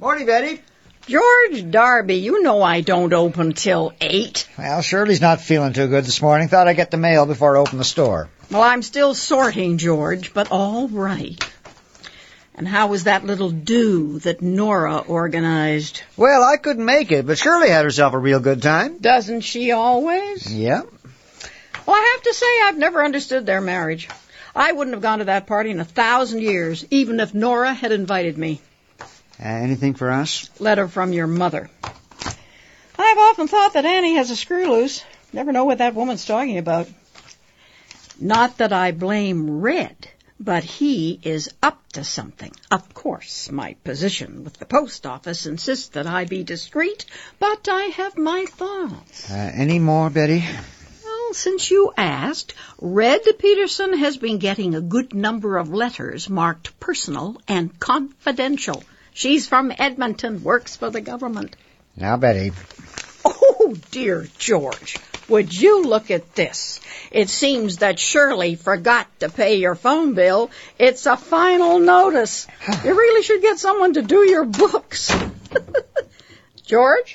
Morning, Betty. George Darby, you know I don't open till 8. Well, Shirley's not feeling too good this morning. Thought I'd get the mail before I open the store. Well, I'm still sorting, George, but all right. And how was that little do that Nora organized? Well, I couldn't make it, but Shirley had herself a real good time. Doesn't she always? Yeah. Well, I have to say I've never understood their marriage. I wouldn't have gone to that party in 1,000 years, even if Nora had invited me. Anything for us? Letter from your mother. I've often thought that Annie has a screw loose. Never know what that woman's talking about. Not that I blame Red, but he is up to something. Of course, my position with the post office insists that I be discreet, but I have my thoughts. Any more, Betty? Well, since you asked, Red Peterson has been getting a good number of letters marked personal and confidential. She's from Edmonton, works for the government. Now, Betty. Oh, dear George, would you look at this? It seems that Shirley forgot to pay your phone bill. It's a final notice. You really should get someone to do your books. George?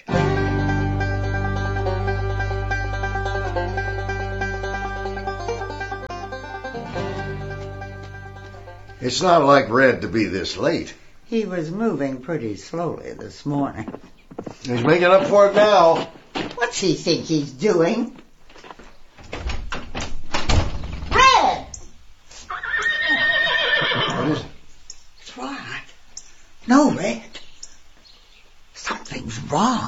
It's not like Red to be this late. He was moving pretty slowly this morning. He's making up for it now. What's he think he's doing? Red! What is it? It's right. No, Red. Something's wrong.